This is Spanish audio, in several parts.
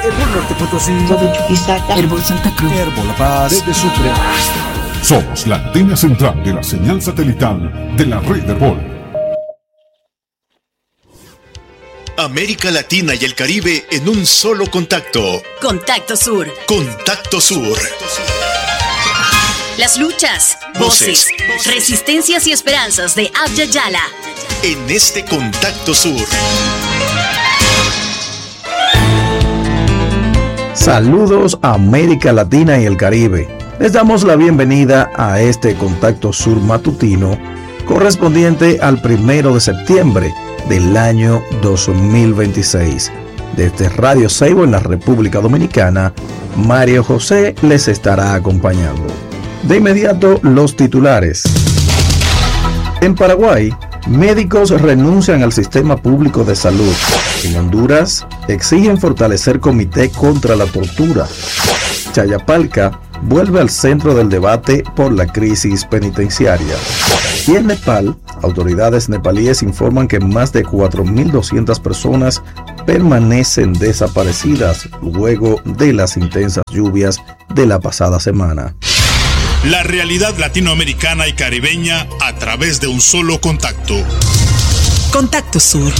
Herbol Norte Potosí, todo Chuquisaca, Herbol Santa Cruz, Herbol La Paz, desde Sucre. Somos la antena central de la señal satelital de la red Herbol. América Latina y el Caribe en un solo contacto. Contacto Sur. Contacto Sur. Las luchas, voces, resistencias y esperanzas de Abya Yala. En este Contacto Sur. Saludos a América Latina y el Caribe. Les damos la bienvenida a este Contacto Sur matutino correspondiente al 1 de septiembre del año 2026. Desde Radio Seibo en la República Dominicana, Mario José les estará acompañando. De inmediato, los titulares. En Paraguay, médicos renuncian al sistema público de salud. En Honduras, exigen fortalecer comité contra la tortura. Chayapalca vuelve al centro del debate por la crisis penitenciaria. Y en Nepal, autoridades nepalíes informan que más de 4.200 personas permanecen desaparecidas luego de las intensas lluvias de la pasada semana. La realidad latinoamericana y caribeña a través de un solo contacto. Contacto Sur.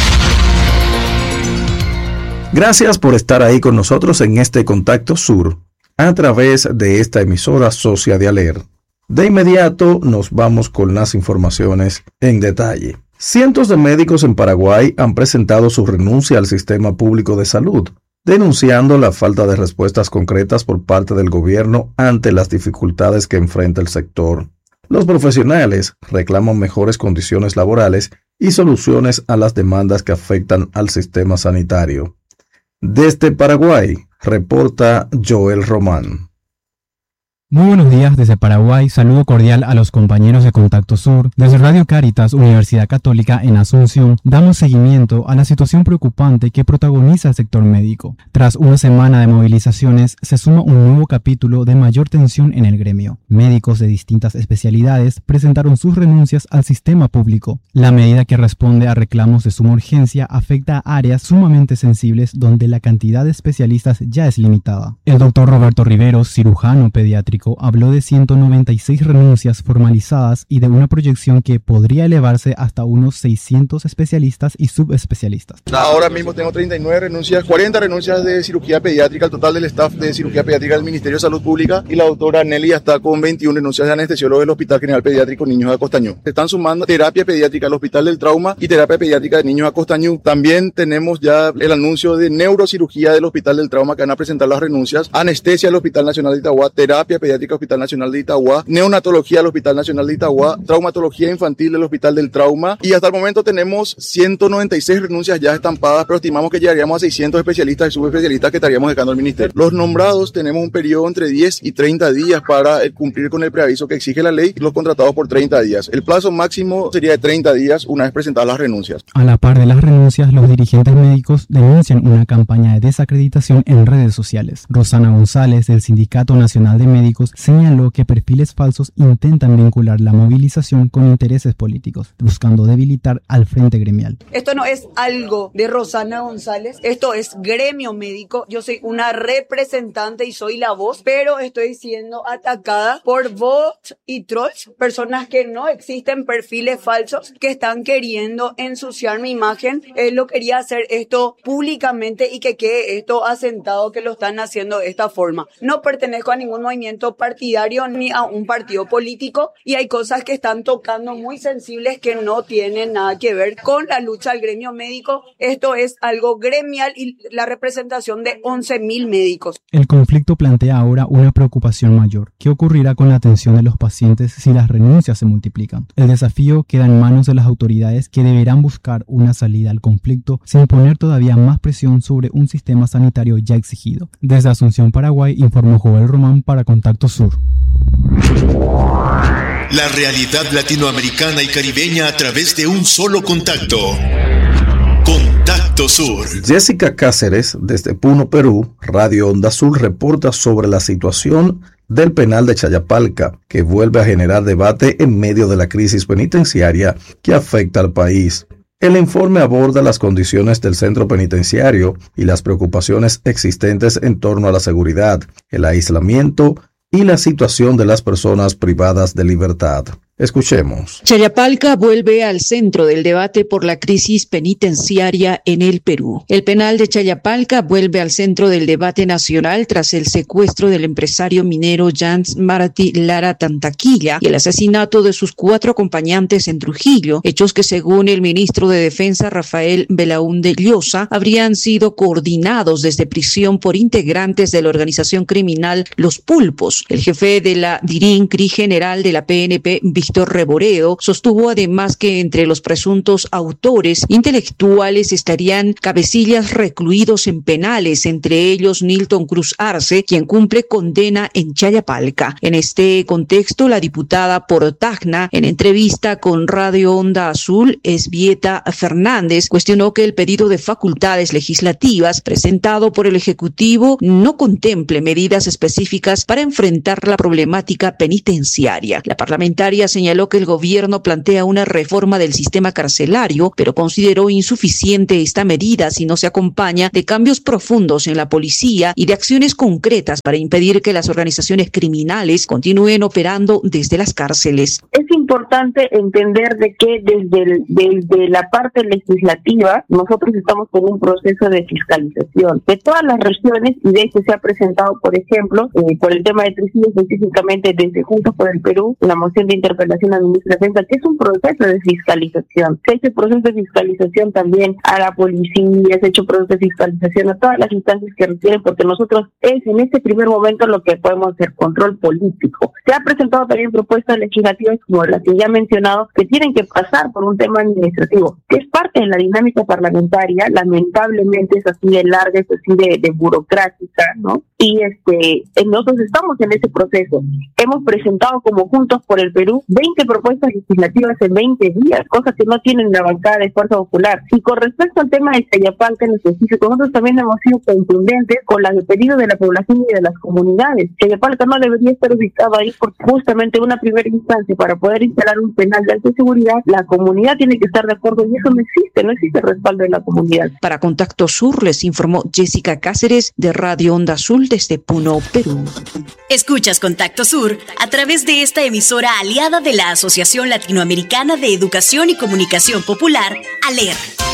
Gracias por estar ahí con nosotros en este Contacto Sur a través de esta emisora Socia de Aler. De inmediato nos vamos con las informaciones en detalle. Cientos de médicos en Paraguay han presentado su renuncia al sistema público de salud, denunciando la falta de respuestas concretas por parte del gobierno ante las dificultades que enfrenta el sector. Los profesionales reclaman mejores condiciones laborales y soluciones a las demandas que afectan al sistema sanitario. Desde Paraguay, reporta Joel Román. Muy buenos días desde Paraguay, saludo cordial a los compañeros de Contacto Sur. Desde Radio Cáritas, Universidad Católica en Asunción, damos seguimiento a la situación preocupante que protagoniza el sector médico. Tras una semana de movilizaciones, se suma un nuevo capítulo de mayor tensión en el gremio. Médicos de distintas especialidades presentaron sus renuncias al sistema público. La medida, que responde a reclamos de suma urgencia, afecta a áreas sumamente sensibles donde la cantidad de especialistas ya es limitada. El doctor Roberto Riveros, cirujano pediátrico, habló de 196 renuncias formalizadas y de una proyección que podría elevarse hasta unos 600 especialistas y subespecialistas. Ahora mismo tengo 39 renuncias, 40 renuncias de cirugía pediátrica, el total del staff de cirugía pediátrica del Ministerio de Salud Pública, y la doctora Nelly está con 21 renuncias de anestesiólogo del Hospital General Pediátrico Niños de Acostañú. Se están sumando terapia pediátrica al Hospital del Trauma y terapia pediátrica de Niños de Acostañú. También tenemos ya el anuncio de neurocirugía del Hospital del Trauma, que van a presentar las renuncias, anestesia al Hospital Nacional de Itagua, terapia pediátrica Hospital Nacional de Itagua, neonatología al Hospital Nacional de Itagua, traumatología infantil del Hospital del Trauma, y hasta el momento tenemos 196 renuncias ya estampadas, pero estimamos que llegaríamos a 600 especialistas y subespecialistas que estaríamos dejando al ministerio. Los nombrados tenemos un periodo entre 10 y 30 días para cumplir con el preaviso que exige la ley, y los contratados por 30 días. El plazo máximo sería de 30 días una vez presentadas las renuncias. A la par de las renuncias, los dirigentes médicos denuncian una campaña de desacreditación en redes sociales. Rosana González, del Sindicato Nacional de Médicos, señaló que perfiles falsos intentan vincular la movilización con intereses políticos, buscando debilitar al frente gremial. Esto no es algo de Rosana González, esto es gremio médico. Yo soy una representante y soy la voz, pero estoy siendo atacada por bots y trolls, personas que no existen, perfiles falsos que están queriendo ensuciar mi imagen. Él lo quería hacer esto públicamente y que quede esto asentado que lo están haciendo de esta forma. No pertenezco a ningún movimiento partidario ni a un partido político, y hay cosas que están tocando muy sensibles que no tienen nada que ver con la lucha al gremio médico. Esto es algo gremial y la representación de 11.000 médicos. El conflicto plantea ahora una preocupación mayor. ¿Qué ocurrirá con la atención de los pacientes si las renuncias se multiplican? El desafío queda en manos de las autoridades, que deberán buscar una salida al conflicto sin poner todavía más presión sobre un sistema sanitario ya exigido. Desde Asunción, Paraguay, informó Joel Román para Contacto Sur. La realidad latinoamericana y caribeña a través de un solo contacto. Contacto Sur. Jessica Cáceres, desde Puno, Perú, Radio Onda Sur, reporta sobre la situación del penal de Chayapalca, que vuelve a generar debate en medio de la crisis penitenciaria que afecta al país. El informe aborda las condiciones del centro penitenciario y las preocupaciones existentes en torno a la seguridad, el aislamiento y la situación de las personas privadas de libertad. Escuchemos. Chayapalca vuelve al centro del debate por la crisis penitenciaria en el Perú. El penal de Chayapalca vuelve al centro del debate nacional tras el secuestro del empresario minero Jans Martí Lara Tantaquilla y el asesinato de sus 4 acompañantes en Trujillo, hechos que según el ministro de Defensa Rafael Belaúnde Llosa habrían sido coordinados desde prisión por integrantes de la organización criminal Los Pulpos. El jefe de la DIRIN-CRI general de la PNP, Víctor Reboredo, sostuvo además que entre los presuntos autores intelectuales estarían cabecillas recluidos en penales, entre ellos Nilton Cruz Arce, quien cumple condena en Chayapalca. En este contexto, la diputada por Tacna, en entrevista con Radio Onda Azul, Esbieta Fernández, cuestionó que el pedido de facultades legislativas presentado por el Ejecutivo no contemple medidas específicas para enfrentar la problemática penitenciaria. La parlamentaria señaló que el gobierno plantea una reforma del sistema carcelario, pero consideró insuficiente esta medida si no se acompaña de cambios profundos en la policía y de acciones concretas para impedir que las organizaciones criminales continúen operando desde las cárceles. Es importante entender de que desde la parte legislativa nosotros estamos con un proceso de fiscalización de todas las regiones, y de hecho se ha presentado, por ejemplo, por el tema de Trujillo específicamente desde Juntos por el Perú, la moción de interpelación al ministro de Defensa, que es un proceso de fiscalización. Se ha hecho proceso de fiscalización también a la policía, se ha hecho proceso de fiscalización a todas las instancias que requieren, porque nosotros es en este primer momento lo que podemos hacer, control político. Se ha presentado también propuestas legislativas como las que ya he mencionado, que tienen que pasar por un tema administrativo, que es parte de la dinámica parlamentaria. Lamentablemente es así de larga, es así de burocrática, ¿no? Y nosotros estamos en ese proceso. Hemos presentado como Juntos por el Perú 20 propuestas legislativas en 20 días, cosas que no tienen la bancada de Fuerza Popular. Y con respecto al tema de Chayapalca en específico, nosotros también hemos sido contundentes con las de pedido de la población y de las comunidades. Chayapalca no debería estar ubicado ahí porque justamente una primera instancia para poder instalar un penal de alta seguridad, la comunidad tiene que estar de acuerdo, y eso no existe respaldo de la comunidad. Para Contacto Sur les informó Jessica Cáceres de Radio Onda Azul desde Puno, Perú. Escuchas Contacto Sur a través de esta emisora aliada de la Asociación Latinoamericana de Educación y Comunicación Popular, ALER.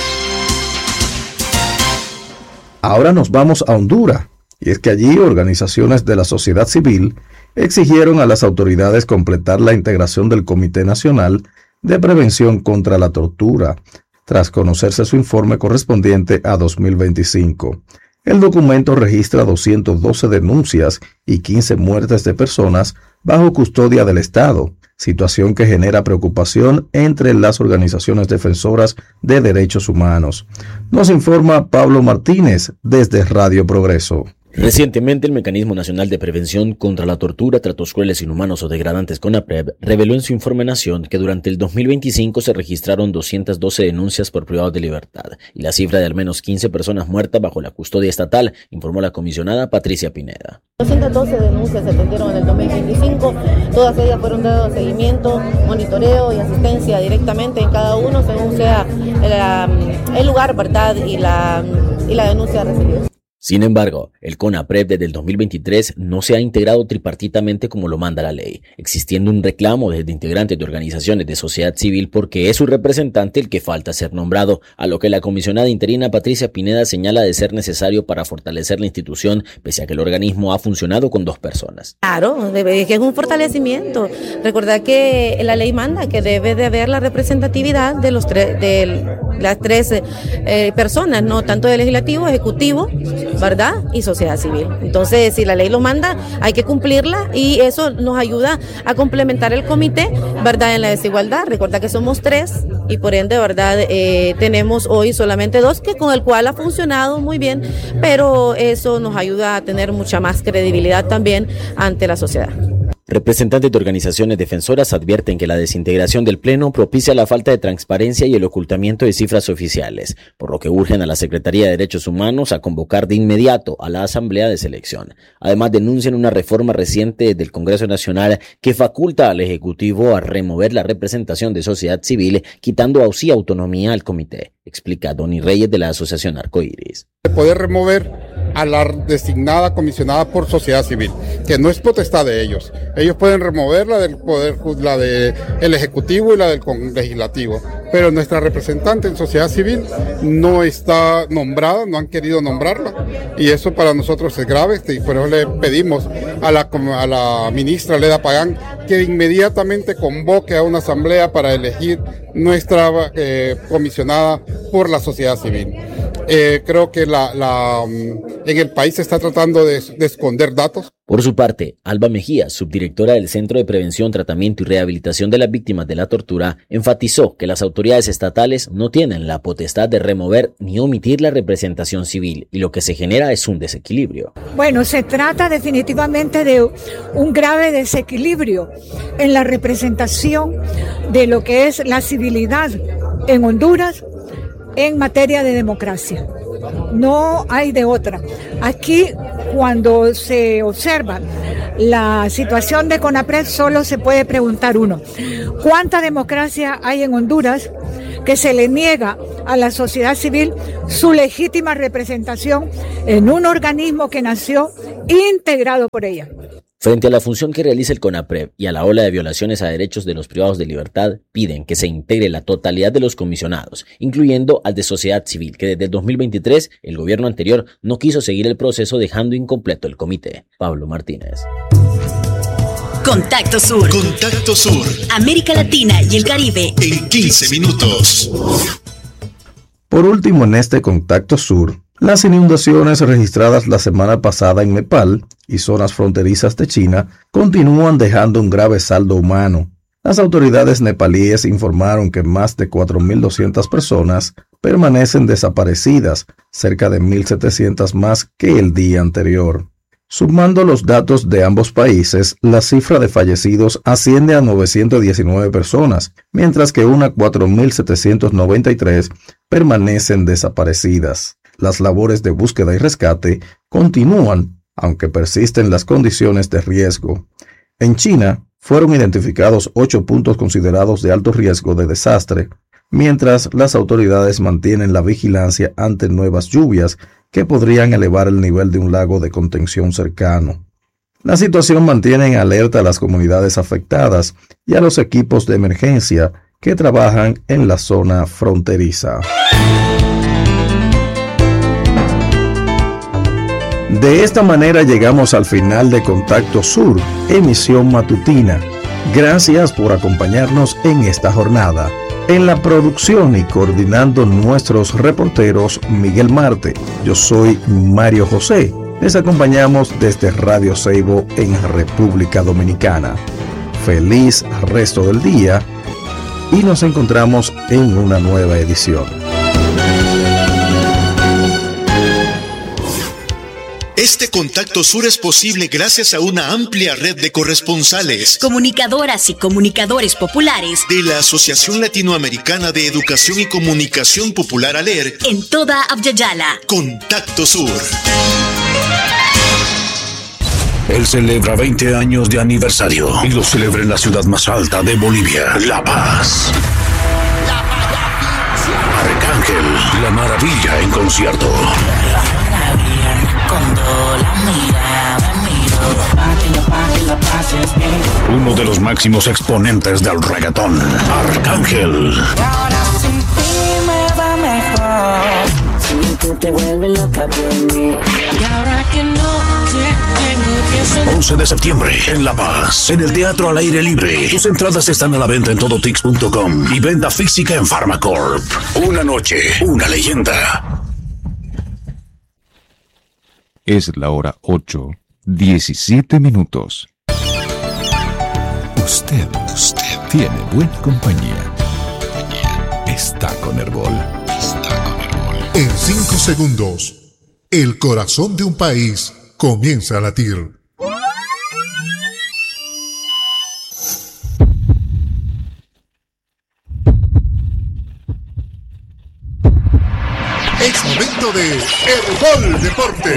Ahora nos vamos a Honduras, y es que allí organizaciones de la sociedad civil exigieron a las autoridades completar la integración del Comité Nacional de Prevención contra la Tortura, tras conocerse su informe correspondiente a 2025. El documento registra 212 denuncias y 15 muertes de personas bajo custodia del Estado, situación que genera preocupación entre las organizaciones defensoras de derechos humanos. Nos informa Pablo Martínez desde Radio Progreso. Recientemente, el Mecanismo Nacional de Prevención contra la Tortura, Tratos Crueles, Inhumanos o Degradantes CONAPREV reveló en su informe Nación que durante el 2025 se registraron 212 denuncias por privados de libertad y la cifra de al menos 15 personas muertas bajo la custodia estatal, informó la comisionada Patricia Pineda. 212 denuncias se atendieron en el 2025, todas ellas fueron dadas seguimiento, monitoreo y asistencia directamente en cada uno según sea el lugar, ¿verdad? y la denuncia recibida. Sin embargo, el CONAPREV desde el 2023 no se ha integrado tripartitamente como lo manda la ley, existiendo un reclamo desde integrantes de organizaciones de sociedad civil porque es su representante el que falta ser nombrado, a lo que la comisionada interina Patricia Pineda señala de ser necesario para fortalecer la institución, pese a que el organismo ha funcionado con 2 personas. Claro, que es un fortalecimiento. Recordad que la ley manda que debe de haber la representatividad de las 3 personas, no tanto del legislativo, ejecutivo, ¿verdad? Y sociedad civil. Entonces, si la ley lo manda, hay que cumplirla y eso nos ayuda a complementar el comité, ¿verdad? En la desigualdad. Recuerda que somos 3 y por ende, ¿verdad? Tenemos hoy solamente 2 con el cual ha funcionado muy bien, pero eso nos ayuda a tener mucha más credibilidad también ante la sociedad. Representantes de organizaciones defensoras advierten que la desintegración del Pleno propicia la falta de transparencia y el ocultamiento de cifras oficiales, por lo que urgen a la Secretaría de Derechos Humanos a convocar de inmediato a la Asamblea de Selección. Además, denuncian una reforma reciente del Congreso Nacional que faculta al Ejecutivo a remover la representación de sociedad civil, quitando así autonomía al comité, explica Donny Reyes de la Asociación Arcoíris. Poder remover a la designada comisionada por sociedad civil, que no es potestad de ellos. Ellos pueden remover la del poder, la del Ejecutivo y la del Legislativo, pero nuestra representante en sociedad civil no está nombrada, no han querido nombrarla, y eso para nosotros es grave, y por eso le pedimos a la ministra Leda Pagán que inmediatamente convoque a una asamblea para elegir nuestra comisionada por la sociedad civil. Creo que en el país se está tratando de esconder datos. Por su parte, Alba Mejía, subdirectora del Centro de Prevención, Tratamiento y Rehabilitación de las Víctimas de la Tortura, enfatizó que las autoridades estatales no tienen la potestad de remover ni omitir la representación civil y lo que se genera es un desequilibrio. Bueno, se trata definitivamente de un grave desequilibrio en la representación de lo que es la civilidad en Honduras en materia de democracia. No hay de otra. Aquí, cuando se observa la situación de CONAPRED, solo se puede preguntar uno: ¿cuánta democracia hay en Honduras que se le niega a la sociedad civil su legítima representación en un organismo que nació integrado por ella? Frente a la función que realiza el CONAPRED y a la ola de violaciones a derechos de los privados de libertad, piden que se integre la totalidad de los comisionados, incluyendo al de sociedad civil, que desde el 2023 el gobierno anterior no quiso seguir el proceso, dejando incompleto el comité. Pablo Martínez. Contacto Sur. Contacto Sur. América Latina y el Caribe. En 15 minutos. Por último, en este Contacto Sur, las inundaciones registradas la semana pasada en Nepal y zonas fronterizas de China continúan dejando un grave saldo humano. Las autoridades nepalíes informaron que más de 4.200 personas permanecen desaparecidas, cerca de 1.700 más que el día anterior. Sumando los datos de ambos países, la cifra de fallecidos asciende a 919 personas, mientras que unas 4.793 permanecen desaparecidas. Las labores de búsqueda y rescate continúan, aunque persisten las condiciones de riesgo. En China, fueron identificados 8 puntos considerados de alto riesgo de desastre, mientras las autoridades mantienen la vigilancia ante nuevas lluvias que podrían elevar el nivel de un lago de contención cercano. La situación mantiene en alerta a las comunidades afectadas y a los equipos de emergencia que trabajan en la zona fronteriza. De esta manera llegamos al final de Contacto Sur, emisión matutina. Gracias por acompañarnos en esta jornada. En la producción y coordinando nuestros reporteros, Miguel Marte. Yo soy Mario José. Les acompañamos desde Radio Ceibo en República Dominicana. Feliz resto del día y nos encontramos en una nueva edición. Este Contacto Sur es posible gracias a una amplia red de corresponsales, comunicadoras y comunicadores populares de la Asociación Latinoamericana de Educación y Comunicación Popular ALER en toda Abya-Yala. Contacto Sur. Él celebra 20 años de aniversario y lo celebra en la ciudad más alta de Bolivia, La Paz. Arcángel, la maravilla en concierto. Uno de los máximos exponentes del reggaetón, Arcángel. 11 de septiembre en La Paz, en el Teatro al Aire Libre. Tus entradas están a la venta en todotix.com y venta física en Pharmacorp. Una noche, una leyenda. Es la hora 8:17 minutos. Usted tiene buena compañía. Está con Herbol. En 5 segundos, el corazón de un país comienza a latir. de Herbol Deportes.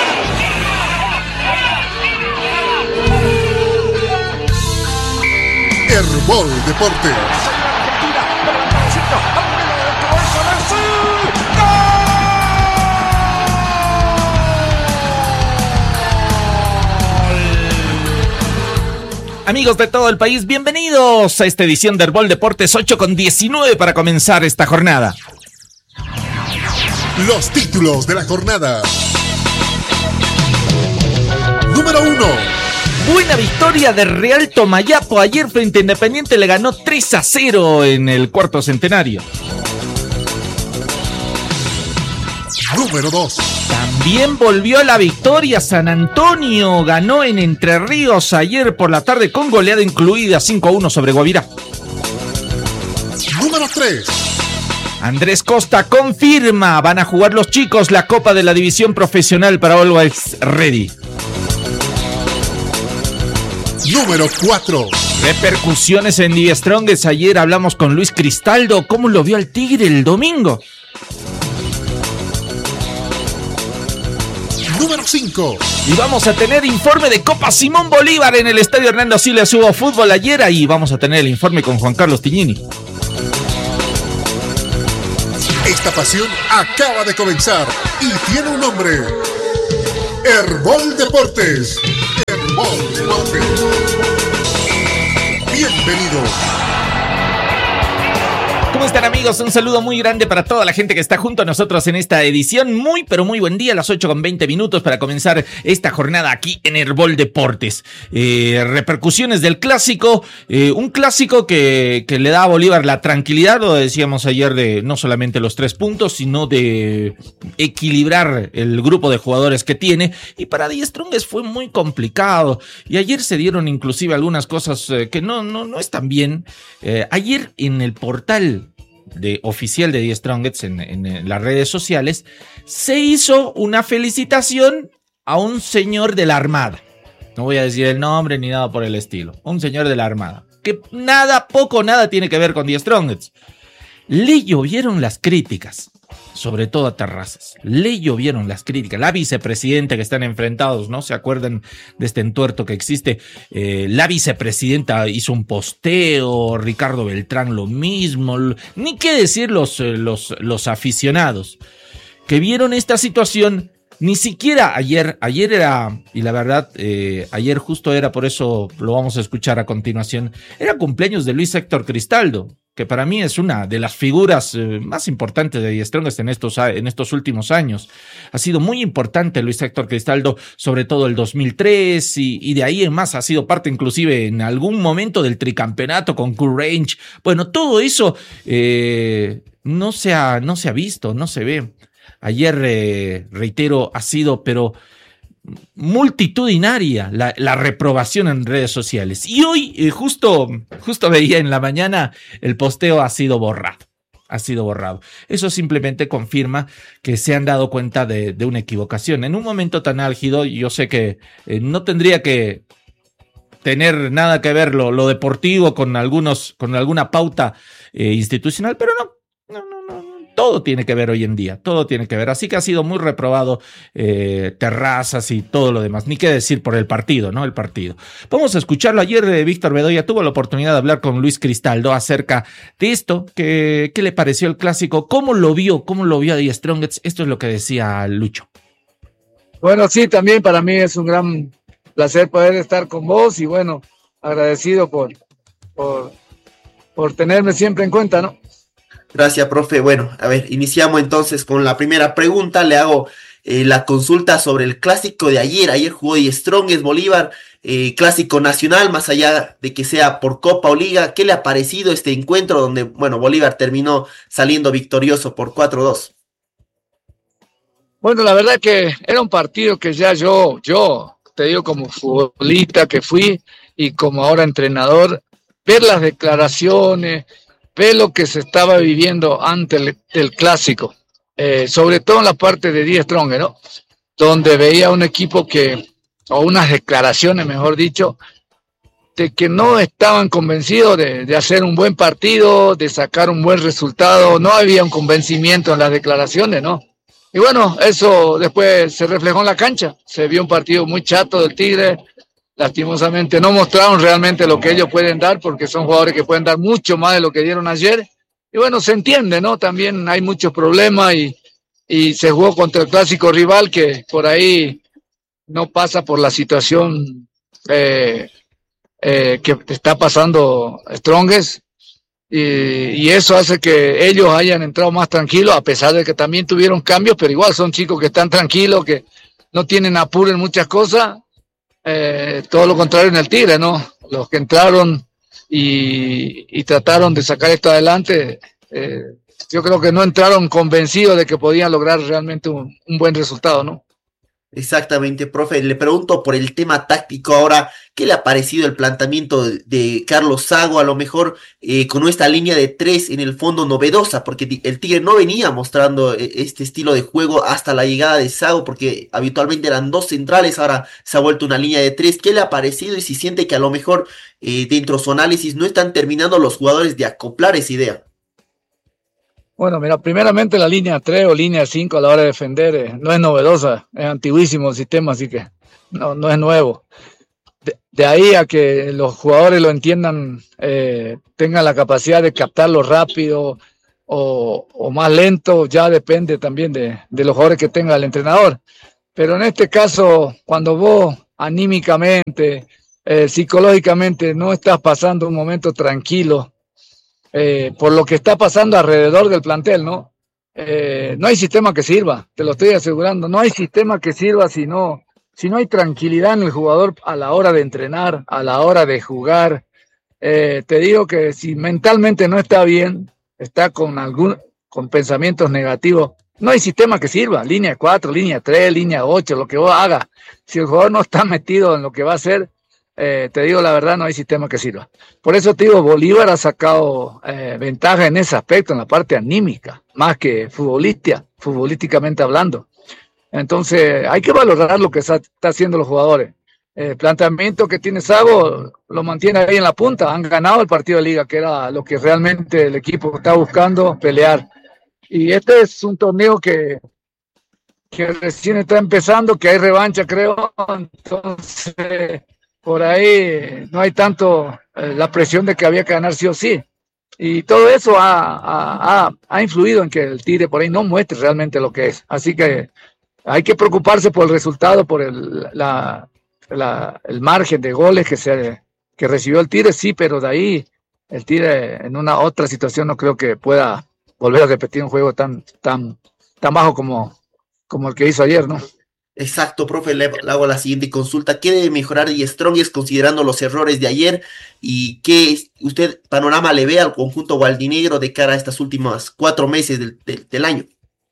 Herbol Deportes. Amigos de todo el país, bienvenidos a esta edición de Herbol Deportes 8:19 para comenzar esta jornada. Los títulos de la jornada. Número 1. Buena victoria de Real Tomayapo. Ayer frente a Independiente le ganó 3-0 en el cuarto centenario. Número 2. También volvió a la victoria San Antonio. Ganó en Entre Ríos ayer por la tarde con goleada incluida 5-1 sobre Guavirá. Número 3. Andrés Costa confirma, van a jugar los chicos la Copa de la División Profesional para Always Ready. Número 4. Repercusiones en Die Strongest. Ayer hablamos con Luis Cristaldo. ¿Cómo lo vio al Tigre el domingo? Número 5. Y vamos a tener informe de Copa Simón Bolívar en el Estadio Hernando Siles. Hubo fútbol ayer y vamos a tener el informe con Juan Carlos Tignini. Esta pasión acaba de comenzar y tiene un nombre. Herbol Deportes. Herbol Deportes. Bienvenido. ¿Cómo están, amigos? Un saludo muy grande para toda la gente que está junto a nosotros en esta edición. Muy, pero muy buen día, a las 8:20 para comenzar esta jornada aquí en Herbol Deportes. Repercusiones del clásico, un clásico que le da a Bolívar la tranquilidad, lo decíamos ayer, de no solamente los 3 puntos, sino de equilibrar el grupo de jugadores que tiene. Y para Die Strongest fue muy complicado. Y ayer se dieron inclusive algunas cosas que no están bien. Ayer en el portal oficial de Die Strongest en las redes sociales se hizo una felicitación a un señor de la Armada. No voy a decir el nombre ni nada por el estilo. Un señor de la Armada que nada tiene que ver con Die Strongest. Le llovieron las críticas, sobre todo a Terrazas. Le llovieron las críticas. La vicepresidenta que están enfrentados, ¿no? ¿Se acuerdan de este entuerto que existe? La vicepresidenta hizo un posteo, Ricardo Beltrán lo mismo. Ni qué decir los aficionados que vieron esta situación. Ni siquiera ayer era, y la verdad, ayer justo era, por eso lo vamos a escuchar a continuación, era cumpleaños de Luis Héctor Cristaldo, que para mí es una de las figuras más importantes de Die Strongest en estos últimos años. Ha sido muy importante Luis Héctor Cristaldo, sobre todo el 2003, y de ahí en más ha sido parte inclusive en algún momento del tricampeonato con Cool Range. Bueno, todo eso no se ha visto, no se ve. Ayer, reitero, ha sido pero multitudinaria la reprobación en redes sociales. Y hoy, justo veía en la mañana, el posteo ha sido borrado. Eso simplemente confirma que se han dado cuenta de una equivocación. En un momento tan álgido, yo sé que no tendría que tener nada que ver lo deportivo con alguna pauta institucional, pero no. Todo tiene que ver hoy en día, todo tiene que ver. Así que ha sido muy reprobado Terrazas y todo lo demás. Ni qué decir por el partido, ¿no? El partido. Vamos a escucharlo. Ayer Víctor Bedoya tuvo la oportunidad de hablar con Luis Cristaldo acerca de esto. ¿Qué le pareció el clásico? ¿Cómo lo vio a Die Strongest? Esto es lo que decía Lucho. Bueno, sí, también para mí es un gran placer poder estar con vos y bueno, agradecido por tenerme siempre en cuenta, ¿no? Gracias, profe. Bueno, a ver, iniciamos entonces con la primera pregunta. Le hago la consulta sobre el clásico de ayer. Ayer jugó Die Strongest Bolívar, clásico nacional, más allá de que sea por Copa o Liga. ¿Qué le ha parecido este encuentro donde, bueno, Bolívar terminó saliendo victorioso por 4-2? Bueno, la verdad que era un partido que ya yo te digo como futbolista que fui y como ahora entrenador, ver las declaraciones, ver lo que se estaba viviendo antes del clásico, sobre todo en la parte de Die Strongest, ¿no? Donde veía un equipo o unas declaraciones, mejor dicho, de que no estaban convencidos de hacer un buen partido, de sacar un buen resultado. No había un convencimiento en las declaraciones, ¿no? Y bueno, eso después se reflejó en la cancha. Se vio un partido muy chato del Tigre. Lastimosamente no mostraron realmente lo que ellos pueden dar, porque son jugadores que pueden dar mucho más de lo que dieron ayer. Y bueno, se entiende, ¿no? También hay muchos problemas y se jugó contra el clásico rival que por ahí no pasa por la situación que está pasando Strongest. Y eso hace que ellos hayan entrado más tranquilos, a pesar de que también tuvieron cambios, pero igual son chicos que están tranquilos, que no tienen apuro en muchas cosas. Todo lo contrario en el Tigre, ¿no? Los que entraron y trataron de sacar esto adelante, yo creo que no entraron convencidos de que podían lograr realmente un buen resultado, ¿no? Exactamente, profe. Le pregunto por el tema táctico ahora, ¿qué le ha parecido el planteamiento de Carlos Zago? A lo mejor con esta línea de 3 en el fondo novedosa, porque el Tigre no venía mostrando este estilo de juego hasta la llegada de Zago, porque habitualmente eran 2 centrales, ahora se ha vuelto una línea de 3. ¿Qué le ha parecido y si siente que a lo mejor dentro de su análisis no están terminando los jugadores de acoplar esa idea? Bueno, mira, primeramente la línea 3 o línea 5 a la hora de defender no es novedosa, es antiguísimo el sistema, así que no es nuevo. De ahí a que los jugadores lo entiendan, tengan la capacidad de captarlo rápido o más lento, ya depende también de los jugadores que tenga el entrenador. Pero en este caso, cuando vos anímicamente, psicológicamente no estás pasando un momento tranquilo, por lo que está pasando alrededor del plantel, ¿no? No hay sistema que sirva, te lo estoy asegurando, no hay sistema que sirva si no hay tranquilidad en el jugador a la hora de entrenar, a la hora de jugar. Te digo que si mentalmente no está bien, está con pensamientos negativos, no hay sistema que sirva, línea 4, línea 3, línea 8, lo que vos hagas. Si el jugador no está metido en lo que va a hacer, te digo la verdad, no hay sistema que sirva. Por eso te digo, Bolívar ha sacado ventaja en ese aspecto, en la parte anímica, más que futbolísticamente hablando. Entonces hay que valorar lo que está haciendo los jugadores. El planteamiento que tiene Zago lo mantiene ahí en la punta. Han ganado el partido de liga, que era lo que realmente el equipo está buscando pelear. Y este es un torneo que recién está empezando, que hay revancha, creo. Entonces por ahí no hay tanto la presión de que había que ganar sí o sí. Y todo eso ha influido en que el Tigre por ahí no muestre realmente lo que es. Así que hay que preocuparse por el resultado, por el margen de goles que recibió el Tigre, sí, pero de ahí el Tigre en una otra situación no creo que pueda volver a repetir un juego tan bajo como el que hizo ayer, ¿no? Exacto, profe, le hago la siguiente consulta. ¿Qué debe mejorar The Strongest considerando los errores de ayer? ¿Y qué usted panorama le ve al conjunto gualdinegro de cara a estas últimas 4 meses del año?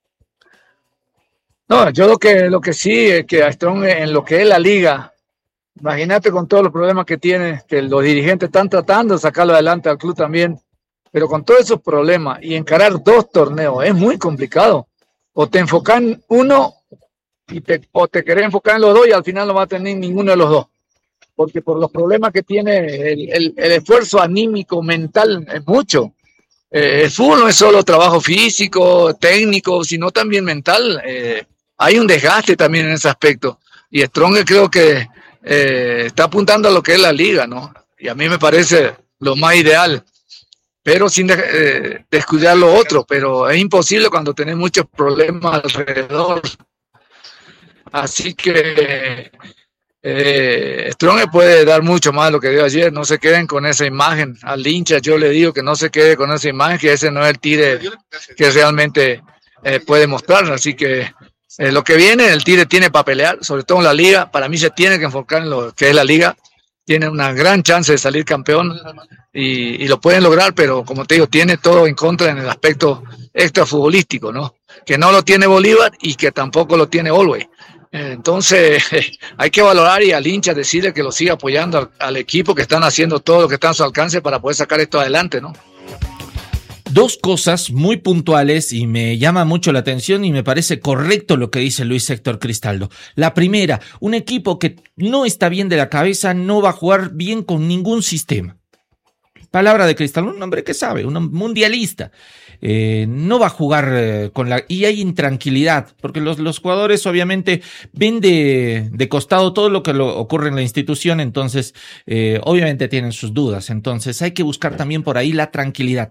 No, yo lo que sí es que a Strong en lo que es la liga, imagínate con todos los problemas que tiene, que los dirigentes están tratando de sacarlo adelante al club también, pero con todos esos problemas y encarar 2 torneos es muy complicado. O te enfocas en uno o te querés enfocar en los 2 y al final no va a tener ninguno de los 2. Porque por los problemas que tiene el esfuerzo anímico, mental, es mucho. El fútbol no es solo trabajo físico, técnico, sino también mental. Hay un desgaste también en ese aspecto. Y Strong creo que está apuntando a lo que es la liga, ¿no? Y a mí me parece lo más ideal. Pero sin descuidar lo otro. Pero es imposible cuando tenés muchos problemas alrededor. Así que Strong puede dar mucho más de lo que dio ayer. No se queden con esa imagen. Al hincha yo le digo que no se quede con esa imagen, que ese no es el Tigre que realmente puede mostrar. Así que lo que viene, el Tigre tiene para pelear, sobre todo en la liga. Para mí se tiene que enfocar en lo que es la liga. Tiene una gran chance de salir campeón y lo pueden lograr, pero como te digo, tiene todo en contra en el aspecto extrafutbolístico, ¿no? Que no lo tiene Bolívar y que tampoco lo tiene Always. Entonces hay que valorar y al hincha decirle que lo siga apoyando al equipo, que están haciendo todo lo que está a su alcance para poder sacar esto adelante, ¿no? 2 cosas muy puntuales y me llama mucho la atención y me parece correcto lo que dice Luis Héctor Cristaldo. La primera, un equipo que no está bien de la cabeza no va a jugar bien con ningún sistema. Palabra de cristal, un hombre que sabe, un mundialista. No va a jugar y hay intranquilidad, porque los jugadores obviamente ven de costado todo lo que ocurre en la institución, entonces obviamente tienen sus dudas, entonces hay que buscar también por ahí la tranquilidad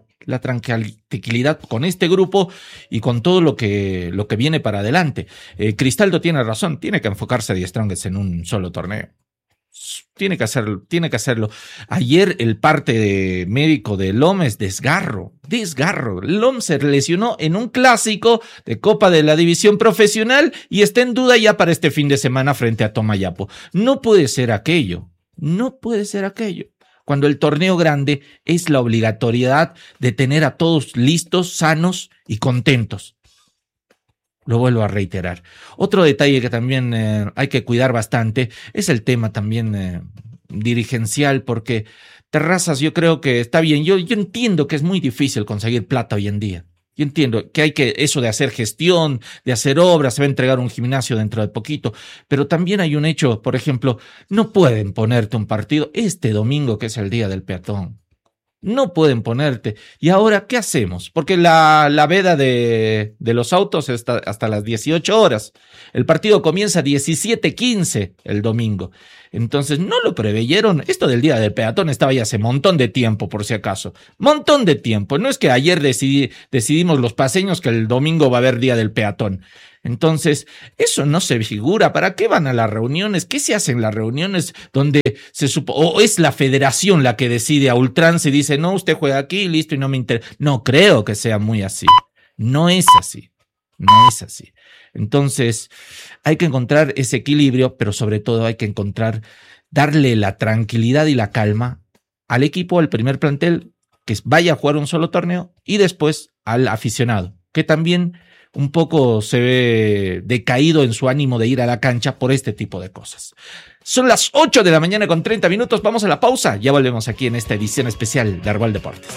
con este grupo y con todo lo que viene para adelante. Cristaldo tiene razón, tiene que enfocarse a Die Strongest en un solo torneo. Tiene que hacerlo. Ayer el parte médico de Lom es desgarro. Lom se lesionó en un clásico de Copa de la División Profesional y está en duda ya para este fin de semana frente a Tomayapo. No puede ser aquello. Cuando el torneo grande es la obligatoriedad de tener a todos listos, sanos y contentos. Lo vuelvo a reiterar. Otro detalle que también hay que cuidar bastante es el tema también dirigencial, porque Terrazas yo creo que está bien. Yo entiendo que es muy difícil conseguir plata hoy en día. Yo entiendo que eso de hacer gestión, de hacer obras, se va a entregar un gimnasio dentro de poquito, pero también hay un hecho, por ejemplo, no pueden ponerte un partido este domingo que es el día del peatón. No pueden ponerte. ¿Y ahora qué hacemos? Porque la veda de los autos está hasta las 18 horas. El partido comienza a 17:15 el domingo. Entonces, ¿no lo preveyeron? Esto del día del peatón estaba ya hace montón de tiempo, por si acaso. Montón de tiempo. No es que ayer decidimos los paseños que el domingo va a haber día del peatón. Entonces, eso no se figura. ¿Para qué van a las reuniones? ¿Qué se hacen las reuniones donde o es la federación la que decide a ultranza y dice, no, usted juega aquí y listo y no me interesa? No creo que sea muy así. No es así. Entonces, hay que encontrar ese equilibrio, pero sobre todo hay que darle la tranquilidad y la calma al equipo, al primer plantel, que vaya a jugar un solo torneo, y después al aficionado, que también un poco se ve decaído en su ánimo de ir a la cancha por este tipo de cosas. Son las 8 de la mañana con 30 minutos. Vamos a la pausa. Ya volvemos aquí en esta edición especial de Herbol Deportes.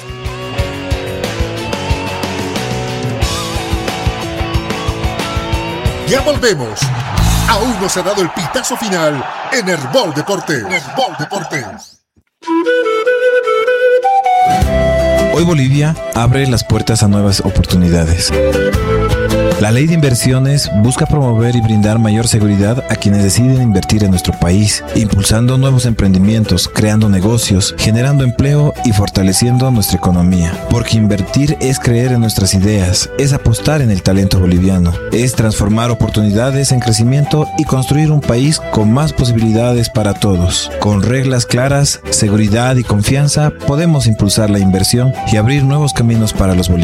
Ya volvemos. Aún no se ha dado el pitazo final en Herbol Deportes. Hoy Bolivia abre las puertas a nuevas oportunidades. La Ley de Inversiones busca promover y brindar mayor seguridad a quienes deciden invertir en nuestro país, impulsando nuevos emprendimientos, creando negocios, generando empleo y fortaleciendo nuestra economía. Porque invertir es creer en nuestras ideas, es apostar en el talento boliviano, es transformar oportunidades en crecimiento y construir un país con más posibilidades para todos. Con reglas claras, seguridad y confianza podemos impulsar la inversión y abrir nuevos caminos para los bolivianos.